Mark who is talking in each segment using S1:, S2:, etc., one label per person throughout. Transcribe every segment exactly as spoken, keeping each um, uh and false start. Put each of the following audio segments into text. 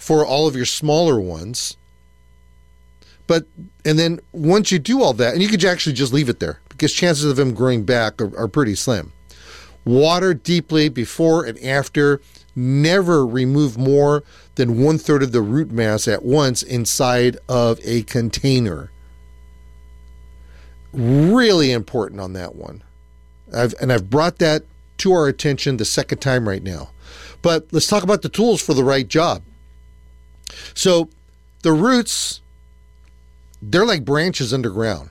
S1: for all of your smaller ones. But, and then once you do all that, and you could actually just leave it there because chances of them growing back are, are pretty slim. Water deeply before and after. Never remove more than one third of the root mass at once inside of a container. Really important on that one. I've, and I've brought that to our attention the second time right now. But let's talk about the tools for the right job. So the roots, they're like branches underground.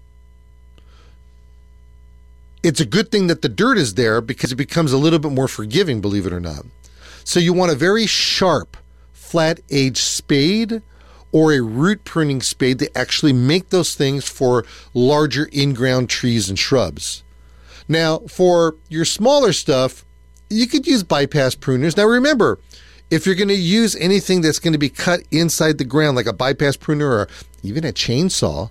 S1: It's a good thing that the dirt is there because it becomes a little bit more forgiving, believe it or not. So you want a very sharp, flat-edged spade or a root pruning spade to actually make those things for larger in-ground trees and shrubs. Now, for your smaller stuff, you could use bypass pruners. Now remember, if you're going to use anything that's going to be cut inside the ground, like a bypass pruner or even a chainsaw,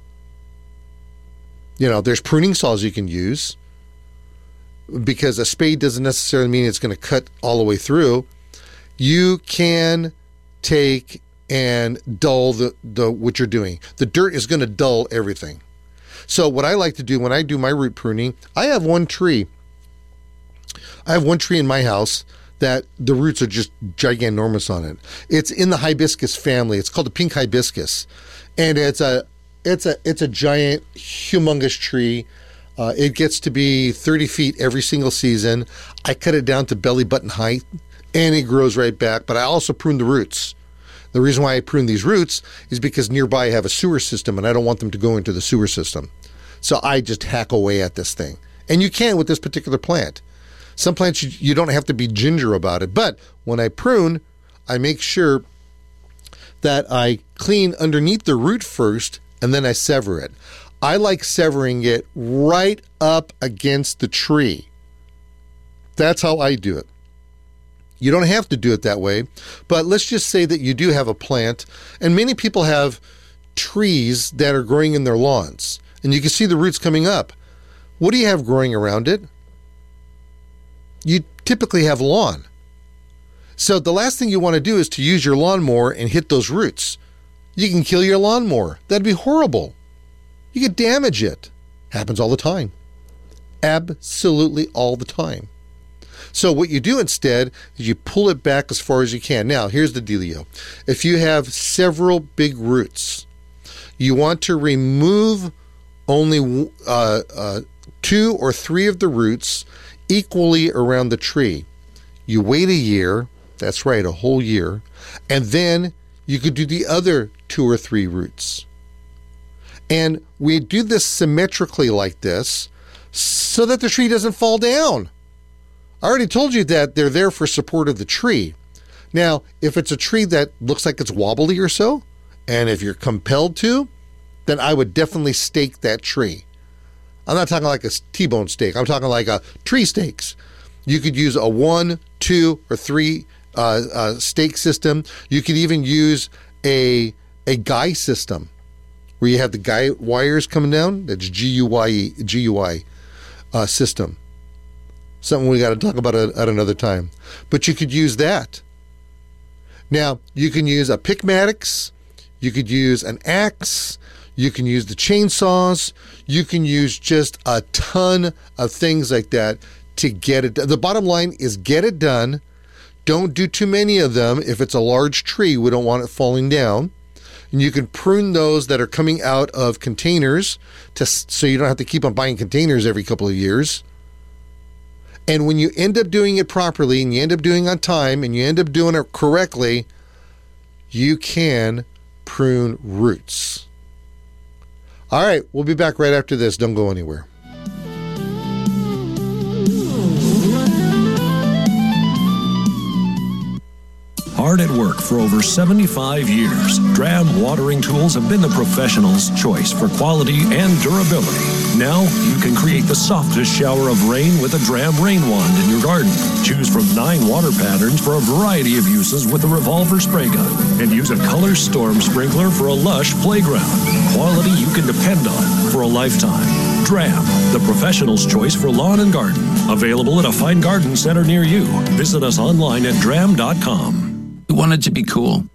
S1: you know, there's pruning saws you can use because a spade doesn't necessarily mean it's going to cut all the way through. You can take and dull the, the what you're doing. The dirt is going to dull everything. So what I like to do when I do my root pruning, I have one tree. I have one tree in my house that the roots are just giganormous on it. It's in the hibiscus family. It's called the pink hibiscus. And it's a it's a it's a giant, humongous tree. Uh, it gets to be thirty feet every single season. I cut it down to belly button height and it grows right back. But I also prune the roots. The reason why I prune these roots is because nearby I have a sewer system and I don't want them to go into the sewer system. So I just hack away at this thing. And you can with this particular plant. Some plants you, you don't have to be ginger about it. But when I prune, I make sure that I clean underneath the root first and then I sever it. I like severing it right up against the tree. That's how I do it. You don't have to do it that way, but let's just say that you do have a plant, and many people have trees that are growing in their lawns, and you can see the roots coming up. What do you have growing around it? You typically have lawn. So the last thing you want to do is to use your lawnmower and hit those roots. You can kill your lawnmower. That'd be horrible. You could damage it. Happens all the time. Absolutely all the time. So what you do instead is you pull it back as far as you can. Now, here's the dealio. If you have several big roots, you want to remove only uh, uh, two or three of the roots equally around the tree. You wait a year, that's right, a whole year, and then you could do the other two or three roots. And we do this symmetrically like this so that the tree doesn't fall down. I already told you that they're there for support of the tree. Now, if it's a tree that looks like it's wobbly or so, and if you're compelled to, then I would definitely stake that tree. I'm not talking like a T-bone stake. I'm talking like a tree stakes. You could use a one, two, or three uh, uh, stake system. You could even use a a guy system where you have the guy wires coming down. That's G U Y E, G U I uh, system. Something we got to talk about at another time. But you could use that. Now, you can use a Pickmatix. You could use an axe. You can use the chainsaws. You can use just a ton of things like that to get it done. The bottom line is get it done. Don't do too many of them. If it's a large tree, we don't want it falling down. And you can prune those that are coming out of containers to, so you don't have to keep on buying containers every couple of years. And when you end up doing it properly and you end up doing it on time and you end up doing it correctly, you can prune roots. All right, we'll be back right after this. Don't go anywhere.
S2: Hard at work for over seventy-five years, Dram watering tools have been the professional's choice for quality and durability. Now you can create the softest shower of rain with a Dram rain wand in your garden. Choose from nine water patterns for a variety of uses with a revolver spray gun. And use a color storm sprinkler for a lush playground. Quality you can depend on for a lifetime. Dram, the professional's choice for lawn and garden. Available at a fine garden center near you. Visit us online at dram dot com.
S3: We wanted to be cool.